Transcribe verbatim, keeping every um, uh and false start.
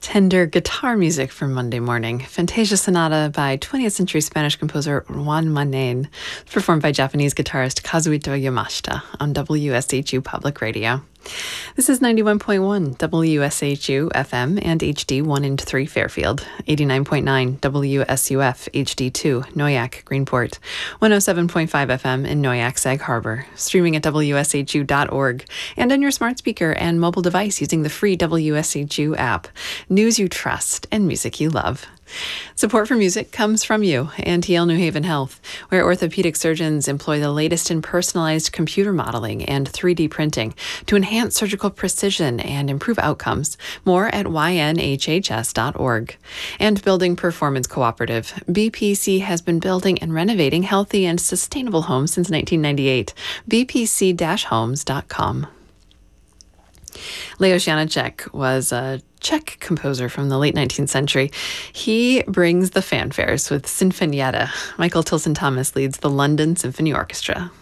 Tender guitar music for Monday morning. Fantasia Sonata by twentieth century Spanish composer Juan Manen, performed by Japanese guitarist Kazuhito Yamashita on W S H U Public Radio. This is ninety-one point one W S H U F M and H D one and three Fairfield, eighty-nine point nine W S U F H D two Noyak Greenport, one oh seven point five F M in Noyak Sag Harbor, streaming at W S H U dot org and on your smart speaker and mobile device using the free W S H U app. News you trust and music you love. Support for music comes from you and Yale New Haven Health, where orthopedic surgeons employ the latest in personalized computer modeling and three D printing to enhance surgical precision and improve outcomes. More at Y N H H S dot org. And Building Performance Cooperative. B P C has been building and renovating healthy and sustainable homes since nineteen ninety-eight. B P C dash homes dot com. Leos Janáček was a Czech composer from the late nineteenth century. He brings the fanfares with Sinfonietta. Michael Tilson Thomas leads the London Symphony Orchestra.